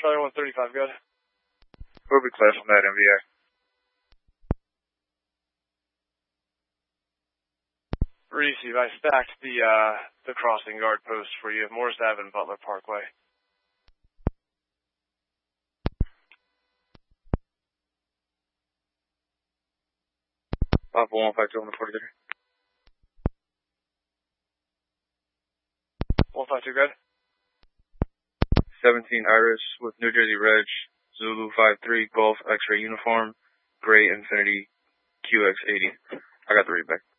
Charlie 135, good. We'll be clear from that MVA. Receive, I stacked the crossing guard post for you, Morris Ave and Butler Parkway. Papa 152 on the 43. 152, good. 17 Iris with New Jersey Reg, Zulu 53, Golf X-ray uniform, Gray Infinity QX80. I got the read back.